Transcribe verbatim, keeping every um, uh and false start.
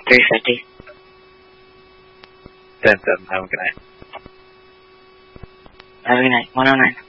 three fifty. ten seven. Have a good night. Have a good night. one oh nine.